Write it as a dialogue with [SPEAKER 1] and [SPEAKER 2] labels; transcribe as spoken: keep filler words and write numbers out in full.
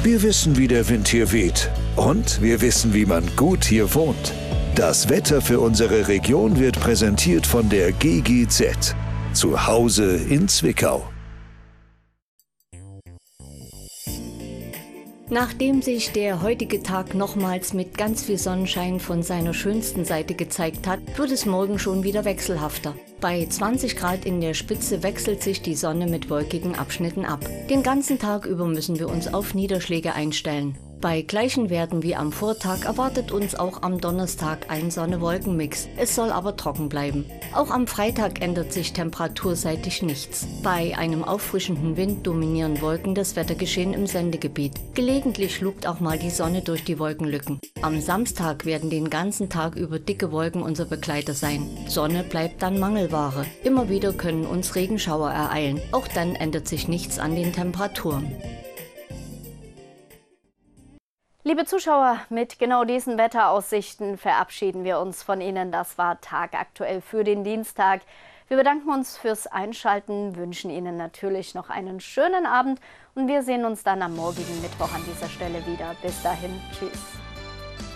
[SPEAKER 1] Wir wissen, wie der Wind hier weht. Und wir wissen, wie man gut hier wohnt. Das Wetter für unsere Region wird präsentiert von der G G Z. Zu Hause in Zwickau.
[SPEAKER 2] Nachdem sich der heutige Tag nochmals mit ganz viel Sonnenschein von seiner schönsten Seite gezeigt hat, wird es morgen schon wieder wechselhafter. Bei zwanzig Grad in der Spitze wechselt sich die Sonne mit wolkigen Abschnitten ab. Den ganzen Tag über müssen wir uns auf Niederschläge einstellen. Bei gleichen Werten wie am Vortag erwartet uns auch am Donnerstag ein Sonne-Wolken-Mix. Es soll aber trocken bleiben. Auch am Freitag ändert sich temperaturseitig nichts. Bei einem auffrischenden Wind dominieren Wolken das Wettergeschehen im Sendegebiet. Gelegentlich lugt auch mal die Sonne durch die Wolkenlücken. Am Samstag werden den ganzen Tag über dicke Wolken unser Begleiter sein. Sonne bleibt dann Mangelware. Immer wieder können uns Regenschauer ereilen. Auch dann ändert sich nichts an den Temperaturen.
[SPEAKER 3] Liebe Zuschauer, mit genau diesen Wetteraussichten verabschieden wir uns von Ihnen. Das war Tagaktuell für den Dienstag. Wir bedanken uns fürs Einschalten, wünschen Ihnen natürlich noch einen schönen Abend und wir sehen uns dann am morgigen Mittwoch an dieser Stelle wieder. Bis dahin, tschüss.